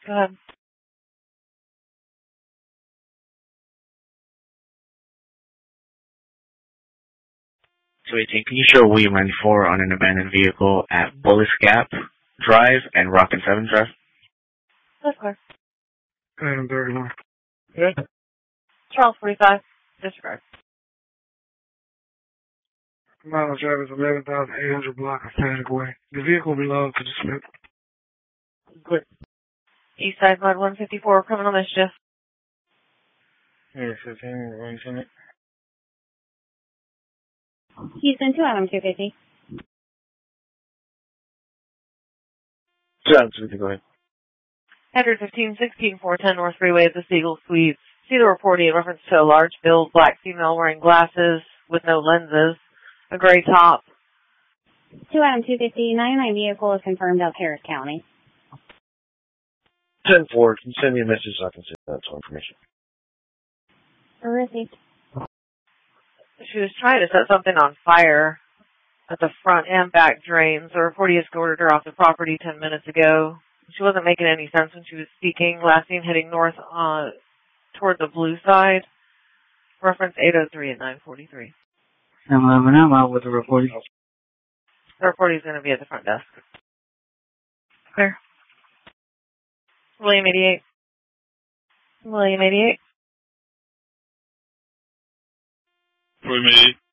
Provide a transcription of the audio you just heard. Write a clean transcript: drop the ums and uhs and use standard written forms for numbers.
Go ahead. 218, can you show William 94 on an abandoned vehicle at Bullis Gap Drive and Rocket 7 Drive? That's clear. Item 31. Okay. Charles 45. Disregard. Mileage average 11,800 block of Paddock Way. The vehicle belongs to the Smith. Clear. East Side Mud 154, criminal mischief. Here, 15, range in it. Houston, 2 Adam 250. 2 Adam 250, go ahead. Header 1516 410 North Freeway at the Seagull Suites. See the report in reference to a large build black female wearing glasses with no lenses, a gray top. 2 Adam 250, 99 vehicle is confirmed out Harris County. 10-4, can you send me a message so I can send that information? Received. She was trying to set something on fire at the front and back drains. The reportee escorted her off the property 10 minutes ago. She wasn't making any sense when she was speaking. Last seen heading north toward the blue side. Reference 803 at 943. I'm out with the reporting. The reportee is going to be at the front desk. Clear. William 88. William 88. William 88.